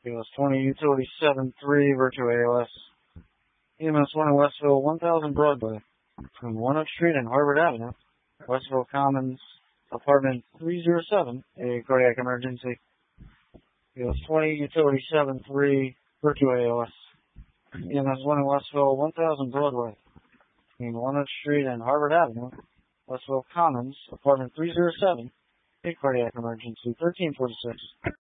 EMS 20, Utility 7-3, Virtue AOS. EMS 1 in Westville, 1000 Broadway, between Walnut Street and Harvard Avenue, Westville Commons, apartment 307, a cardiac emergency. EMS 20, Utility 7-3, Virtue AOS. EMS 1 in Westville, 1000 Broadway, between Walnut Street and Harvard Avenue, Westville Commons, apartment 307, a cardiac emergency, 1346.